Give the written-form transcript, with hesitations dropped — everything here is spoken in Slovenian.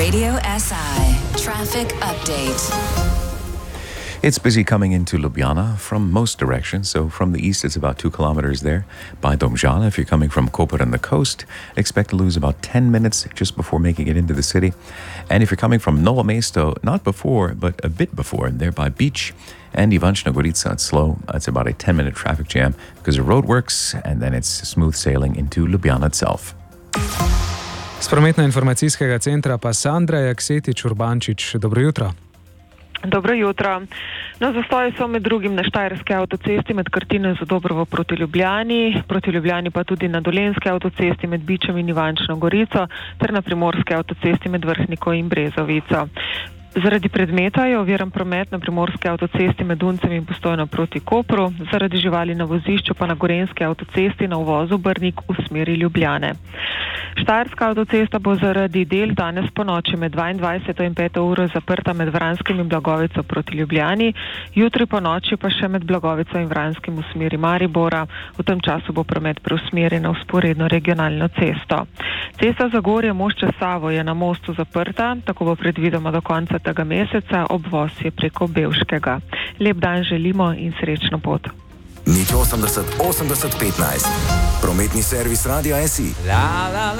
Radio SI Traffic Update. It's busy coming into Ljubljana from most directions. So from the east, it's about 2 kilometers there by Domžale. If you're coming from Koper and the coast, expect to lose about 10 minutes just before making it into the city. And if you're coming from Novo Mesto, not before, but a bit before, there by Beach and Ivančna Gorica, it's slow. It's about a 10-minute traffic jam because the road works, and then it's smooth sailing into Ljubljana itself. Z prometno-informacijskega centra pa Sandra Jaksetič-Urbančič. Dobro jutro. Dobro jutro. No, zastoji so med drugim na Štajerski avtocesti med Krtino in Zadobrovo proti Ljubljani pa tudi na Dolenjski avtocesti med Bičem in Ivančno Gorico ter na Primorski avtocesti med Vrhniko in Brezovico. Zaradi predmeta je oviran promet na Primorski avtocesti med Duncem in Postojno proti Kopru, zaradi živali na vozišču pa na Gorenjski avtocesti na uvozu Brnik v smeri Ljubljane. Štajerska avtocesta bo zaradi del danes ponoči med 22. in 5. uro zaprta med Vranskim in Blagovico proti Ljubljani, jutri ponoči pa še med Blagovico in Vranskim v smeri Maribora. V tem času bo promet preusmerjen na vzporedno regionalno cesto. Cesta Zagorje-Mošče-Savo je na mostu zaprta, tako bo predvidoma do konca tega meseca, obvoz je preko Bevškega. Lep dan želimo in srečno pot. 80 80 15. Prometni servis Radia SI.